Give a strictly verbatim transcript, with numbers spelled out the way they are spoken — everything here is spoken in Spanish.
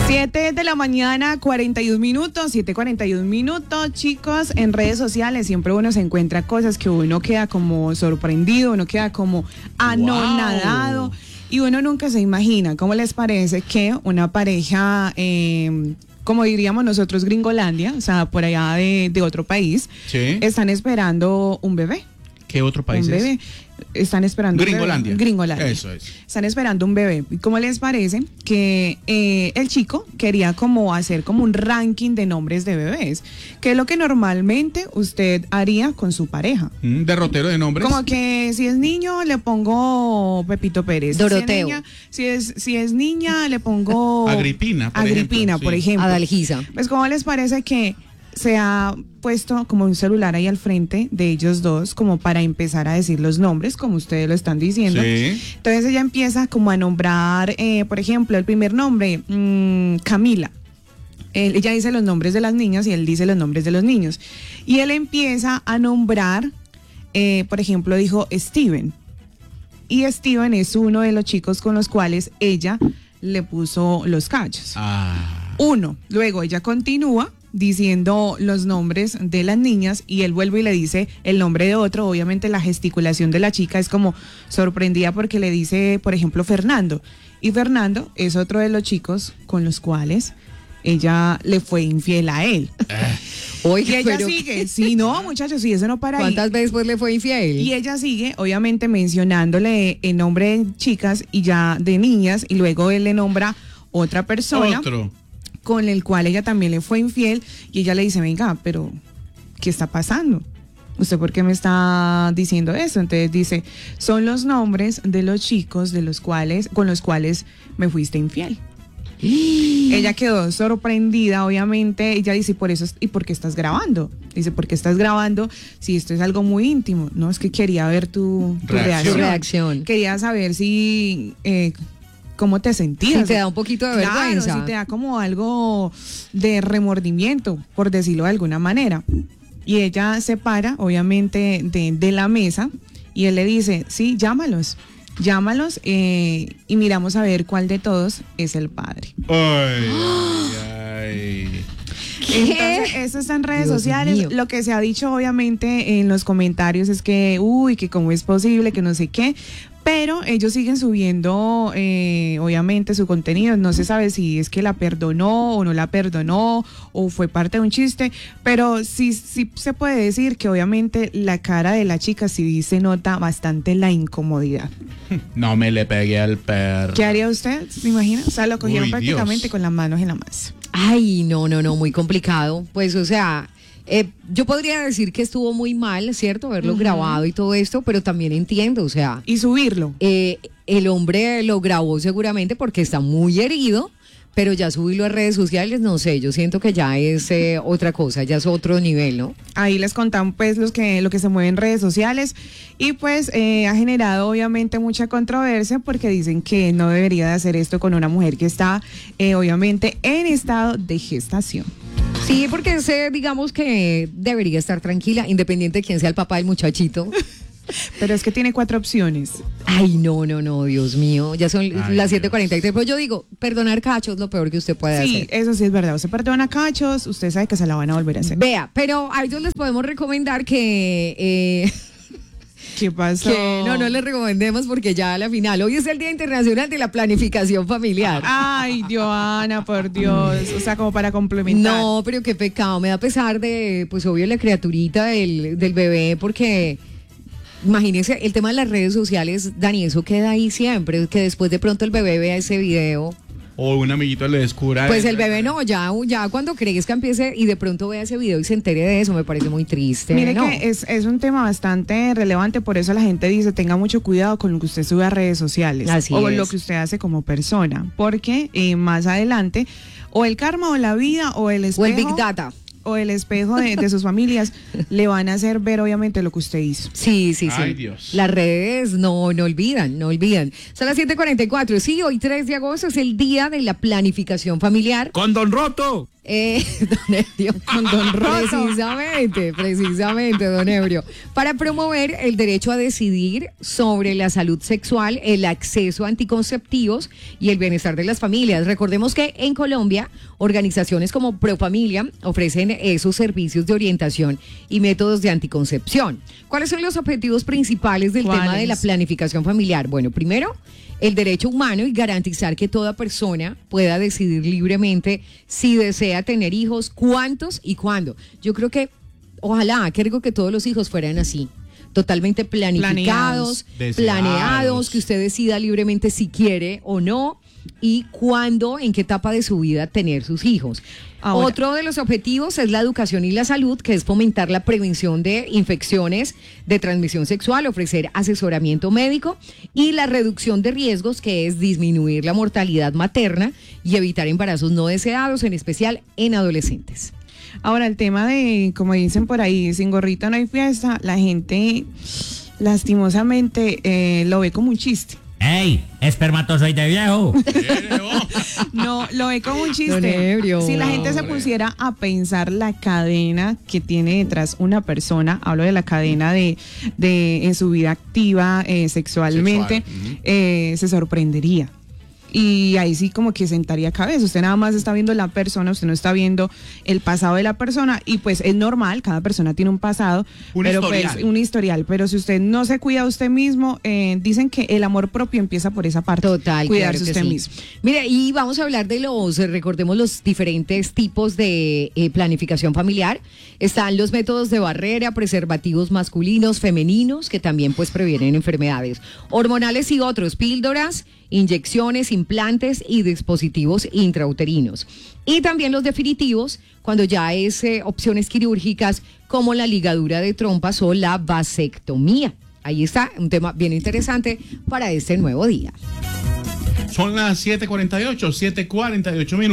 siete de la mañana, cuarenta y un minutos, siete cuarenta y un minutos, chicos. En redes sociales siempre uno se encuentra cosas que uno queda como sorprendido, uno queda como anonadado. Wow. Y uno nunca se imagina. ¿Cómo les parece que una pareja, eh, como diríamos nosotros, Gringolandia, o sea, por allá de, de otro país, sí, están esperando un bebé? ¿Qué otro país un bebé. es? Están esperando Gringolandia. un bebé. Gringolandia. Eso es. Están esperando un bebé. ¿Y cómo les parece que eh, el chico quería como hacer como un ranking de nombres de bebés? Que es lo que normalmente usted haría con su pareja. ¿Un derrotero de nombres? Como que si es niño le pongo Pepito Pérez. Doroteo. Si es, niña, si es, si es niña le pongo Agripina, por Agripina, ejemplo, por sí. ejemplo. Adalgisa. Pues ¿cómo les parece que se ha puesto como un celular ahí al frente de ellos dos como para empezar a decir los nombres, como ustedes lo están diciendo? Sí. Entonces ella empieza como a nombrar, eh, por ejemplo, el primer nombre, mmm, Camila. Él, ella dice los nombres de las niñas y él dice los nombres de los niños. Y él empieza a nombrar, eh, por ejemplo, dijo Steven. Y Steven es uno de los chicos con los cuales ella le puso los cachos. Ah. Uno. Luego ella continúa diciendo los nombres de las niñas y él vuelve y le dice el nombre de otro. Obviamente la gesticulación de la chica es como sorprendida porque le dice, por ejemplo, Fernando. Y Fernando es otro de los chicos con los cuales ella le fue infiel a él. Oye, y ella pero sigue, sí, no, muchachos, sí, eso no para ahí. ¿Cuántas veces pues le fue infiel? Y ella sigue, obviamente, mencionándole el nombre de chicas y ya de niñas, y luego él le nombra otra persona. Otro. Con el cual ella también le fue infiel, y ella le dice, venga, pero ¿qué está pasando? ¿Usted por qué me está diciendo eso? Entonces dice, son los nombres de los chicos de los cuales, con los cuales me fuiste infiel. Ella quedó sorprendida, obviamente. Ella dice, por eso, ¿y por qué estás grabando? Dice, ¿por qué estás grabando si esto es algo muy íntimo? No, es que quería ver tu, tu reacción. reacción. reacción. Quería saber si... Eh, ¿cómo te sentías? Si te da un poquito de claro, vergüenza. si te da como algo de remordimiento, por decirlo de alguna manera. Y ella se para, obviamente, de, de la mesa y él le dice, sí, llámalos, llámalos eh, y miramos a ver cuál de todos es el padre. Ay, ay. Entonces, eso está en redes Dios sociales. mío. Lo que se ha dicho, obviamente, en los comentarios es que, uy, que cómo es posible, que no sé qué. Pero ellos siguen subiendo, eh, obviamente, su contenido. No se sabe si es que la perdonó o no la perdonó o fue parte de un chiste. Pero sí, sí se puede decir que, obviamente, la cara de la chica sí se nota bastante la incomodidad. No me le pegué al perro. ¿Qué haría usted? ¿Se imagina? O sea, lo cogieron Uy, prácticamente Dios. con las manos en la masa. Ay, no, no, no, muy complicado. Pues, o sea, eh, yo podría decir que estuvo muy mal, ¿cierto? Haberlo Uh-huh. grabado y todo esto, pero también entiendo, o sea, Y subirlo. eh, el hombre lo grabó seguramente porque está muy herido, pero ya subirlo a redes sociales, no sé, yo siento que ya es eh, otra cosa, ya es otro nivel, ¿no? Ahí les contamos pues los que, lo que se mueve en redes sociales y pues eh, ha generado obviamente mucha controversia porque dicen que no debería de hacer esto con una mujer que está eh, obviamente en estado de gestación. Sí, porque ese, digamos que debería estar tranquila, independiente de quién sea el papá del muchachito. Pero es que tiene cuatro opciones. Ay, no, no, no, Dios mío, ya son Ay, las siete cuarenta y tres, pero yo digo, perdonar cacho es lo peor que usted puede Sí, hacer. eso sí es verdad. Usted perdona cachos, usted sabe que se la van a volver a hacer. Vea, pero a ellos les podemos recomendar que... Eh, ¿Qué pasó? que no, no les recomendemos porque ya a la final, hoy es el Día Internacional de la Planificación Familiar. Ay, Joana, por Dios. O sea, como para complementar. No, pero qué pecado, me da pesar de, pues obvio, la criaturita del, del bebé, porque imagínense, el tema de las redes sociales, Dani, eso queda ahí siempre, que después de pronto el bebé vea ese video. O un amiguito le descubra. Pues el bebé no, ya, ya cuando crezca empiece y de pronto vea ese video y se entere de eso, me parece muy triste. Mire ¿no? que es, es un tema bastante relevante, por eso la gente dice, tenga mucho cuidado con lo que usted sube a redes sociales. Así o es. lo que usted hace como persona, porque eh, más adelante, o el karma o la vida o el espejo. O el Big Data. O el espejo de, de sus familias le van a hacer ver obviamente lo que usted hizo. Sí, sí, sí. Ay, Dios. Las redes no, no olvidan, no olvidan. Son las siete cuarenta y cuatro. Sí, hoy tres de agosto es el día de la planificación familiar. ¡Con Don Roto! Eh, don Ebrio. Con don Roto. Precisamente, precisamente, don Ebrio. Para promover el derecho a decidir sobre la salud sexual, el acceso a anticonceptivos y el bienestar de las familias. Recordemos que en Colombia, organizaciones como Profamilia ofrecen esos servicios de orientación y métodos de anticoncepción. ¿Cuáles son los objetivos principales del tema de la planificación familiar? Bueno, primero, el derecho humano y garantizar que toda persona pueda decidir libremente si desea tener hijos, cuántos y cuándo. Yo creo que, ojalá, creo que todos los hijos fueran así, totalmente planificados, Planeados. planeados, que usted decida libremente si quiere o no y cuándo, en qué etapa de su vida tener sus hijos. Ahora, otro de los objetivos es la educación y la salud, que es fomentar la prevención de infecciones de transmisión sexual, ofrecer asesoramiento médico y la reducción de riesgos, que es disminuir la mortalidad materna y evitar embarazos no deseados, en especial en adolescentes. Ahora, el tema de, como dicen por ahí, sin gorrito no hay fiesta, la gente lastimosamente eh, lo ve como un chiste. ¡Ey! ¡Espermatozoide viejo! No, lo ve como un Don chiste. Ebrio. Si la gente se pusiera a pensar la cadena que tiene detrás una persona, hablo de la cadena de, de en su vida activa eh, sexualmente, Sexual. Uh-huh. eh, se sorprendería. Y ahí sí como que sentaría cabeza. Usted nada más está viendo la persona, usted no está viendo el pasado de la persona y pues es normal, cada persona tiene un pasado, Un pero historial. pues un historial, pero si usted no se cuida a usted mismo, eh, dicen que el amor propio empieza por esa parte. Total, cuidarse claro que usted sí. mismo. Mire, y vamos a hablar de los, eh, recordemos los diferentes tipos de eh, planificación familiar. Están los métodos de barrera, preservativos masculinos, femeninos, que también pues previenen enfermedades hormonales y otros, píldoras, inyecciones, implantes y dispositivos intrauterinos. Y también los definitivos, cuando ya es eh, opciones quirúrgicas como la ligadura de trompas o la vasectomía. Ahí está un tema bien interesante para este nuevo día. Son las siete cuarenta y ocho, siete cuarenta y ocho minutos.